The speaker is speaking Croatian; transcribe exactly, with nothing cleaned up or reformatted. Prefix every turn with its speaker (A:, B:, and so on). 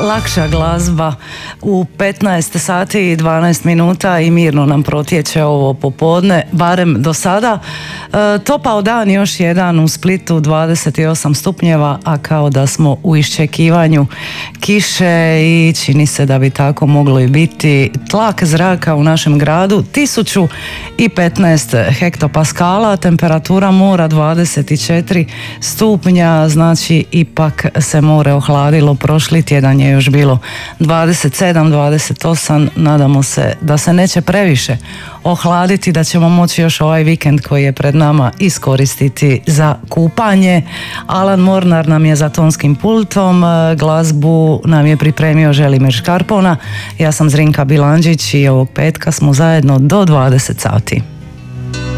A: lakša glazba u petnaest sati i dvanaest minuta i mirno nam protječe ovo popodne, barem do sada. E, topao dan još jedan u Splitu, dvadeset osam stupnjeva, a kao da smo u iščekivanju kiše i čini se da bi tako moglo i biti. Tlak zraka u našem gradu tisuću petnaest hektopaskala, temperatura mora dvadeset četiri stupnja, znači ipak se more ohladilo. Prošli tjedan je još bilo dvadeset sedam, dvadeset osam, nadamo se da se neće previše ohladiti, da ćemo moći još ovaj vikend koji je pred nama iskoristiti za kupanje. Alan Mornar nam je za tonskim pultom, glazbu nam je pripremio Želimir Škarpona, ja sam Zrinka Bilandžić i ovog petka smo zajedno do dvadeset sati.